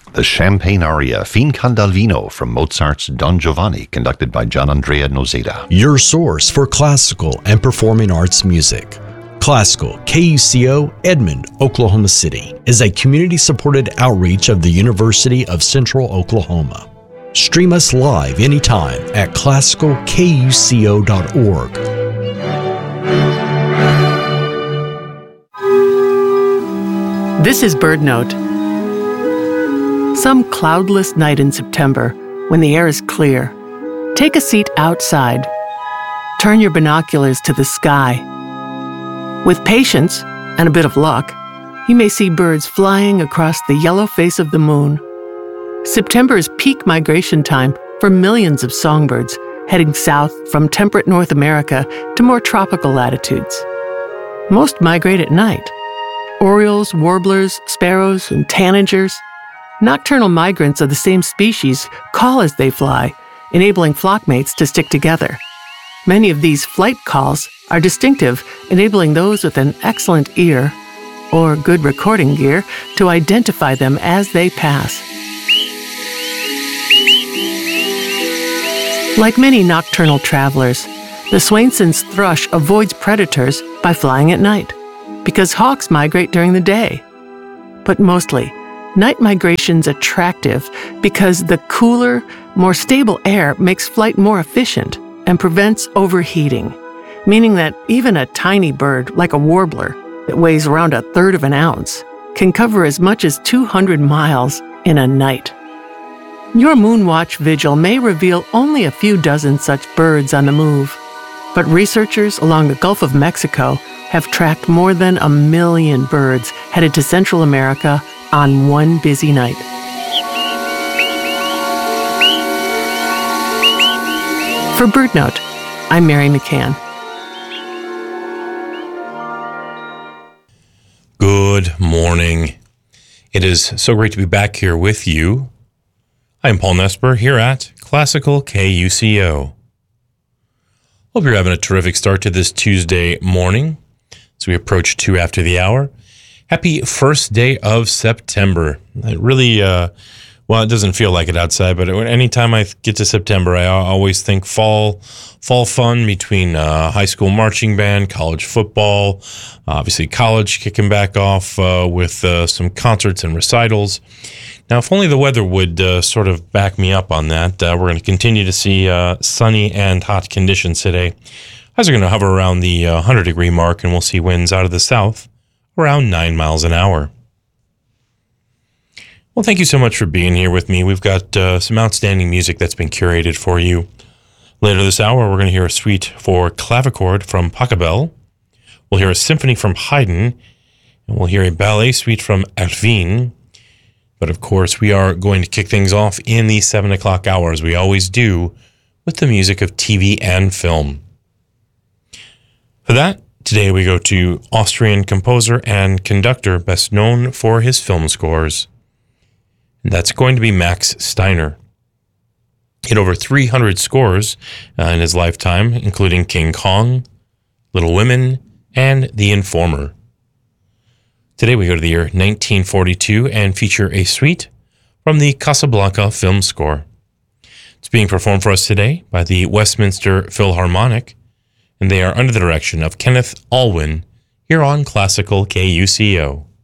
The Champagne aria Fin Can dal Vino from Mozart's Don Giovanni, conducted by Gianandrea Nozeda. Your source for classical and performing arts music. Classical KUCO Edmond, Oklahoma City is a community-supported outreach of the University of Central Oklahoma. Stream us live anytime at classicalkuco.org. This is BirdNote. Some cloudless night in September, when the air is clear, take a seat outside. Turn your binoculars to the sky. With patience and a bit of luck, you may see birds flying across the yellow face of the moon. September is peak migration time for millions of songbirds heading south from temperate North America to more tropical latitudes. Most migrate at night. Orioles, warblers, sparrows, and tanagers. Nocturnal migrants of the same species call as they fly, enabling flockmates to stick together. Many of these flight calls are distinctive, enabling those with an excellent ear or good recording gear to identify them as they pass. Like many nocturnal travelers, the Swainson's thrush avoids predators by flying at night, because hawks migrate during the day. But mostly, night migration's attractive because the cooler, more stable air makes flight more efficient and prevents overheating, meaning that even a tiny bird like a warbler that weighs around 1/3 of an ounce can cover as much as 200 miles in a night. Your Moonwatch vigil may reveal only a few dozen such birds on the move, but researchers along the Gulf of Mexico have tracked more than 1 million birds headed to Central America on one busy night. For BirdNote, I'm Mary McCann. Good morning. It is so great to be back here with you. I'm Paul Nesper here at Classical KUCO. Hope you're having a terrific start to this Tuesday morning as we approach 2 after the hour. Happy first day of September. It really, well, it doesn't feel like it outside, but anytime I get to September, I always think fall fun between high school marching band, college football, obviously college kicking back off with some concerts and recitals. Now, if only the weather would sort of back me up on that, we're going to continue to see sunny and hot conditions today. Highs are going to hover around the 100-degree mark, and we'll see winds out of the south around 9 miles an hour. Well, thank you so much for being here with me. We've got some outstanding music that's been curated for you. Later this hour, we're going to hear a suite for clavichord from Pachelbel. We'll hear a symphony from Haydn, and we'll hear a ballet suite from Erwin. But of course, we are going to kick things off in the 7 o'clock hour, as we always do, with the music of TV and film. For that, today we go to Austrian composer and conductor best known for his film scores. And that's going to be Max Steiner. He had over 300 scores in his lifetime, including King Kong, Little Women, and The Informer. Today we go to the year 1942 and feature a suite from the Casablanca film score. It's being performed for us today by the Westminster Philharmonic, and they are under the direction of Kenneth Alwyn here on Classical KUCO.